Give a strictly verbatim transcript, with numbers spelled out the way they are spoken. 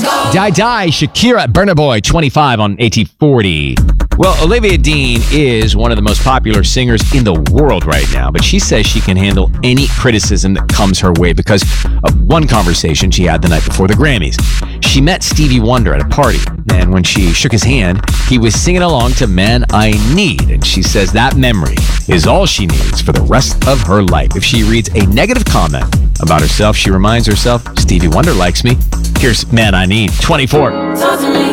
Die Die, Shakira, Burna Boy, twenty-five on A T forty. Well, Olivia Dean is one of the most popular singers in the world right now, but she says she can handle any criticism that comes her way because of one conversation she had the night before the Grammys. She met Stevie Wonder at a party, and when she shook his hand, he was singing along to Man I Need, and she says that memory is all she needs for the rest of her life. If she reads a negative comment about herself, she reminds herself, Stevie Wonder likes me. Here's Man I Need, twenty-four. Talk to me.